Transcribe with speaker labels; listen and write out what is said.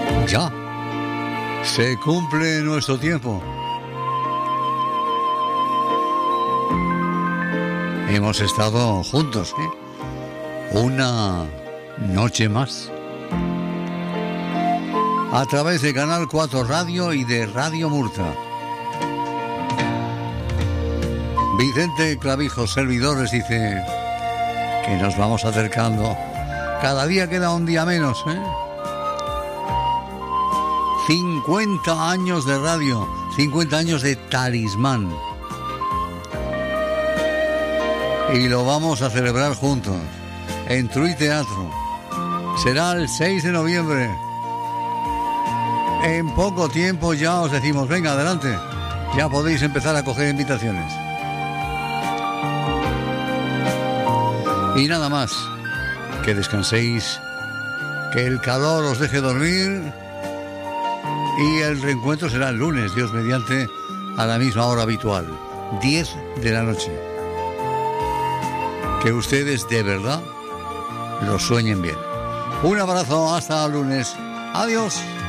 Speaker 1: Ya se cumple nuestro tiempo. Hemos estado juntos, una noche más. A través de Canal 4 Radio y de Radio Murta. Vicente Clavijo, servidores, dice que nos vamos acercando. Cada día queda un día menos, 50 años de radio, 50 años de talismán. Y lo vamos a celebrar juntos en Tui Teatro. Será el 6 de noviembre. En poco tiempo ya os decimos, venga, adelante. Ya podéis empezar a coger invitaciones. Y nada más. Que descanséis, que el calor os deje dormir. Y el reencuentro será el lunes, Dios mediante, a la misma hora habitual, 10 de la noche. Que ustedes de verdad lo sueñen bien. Un abrazo, hasta el lunes. Adiós.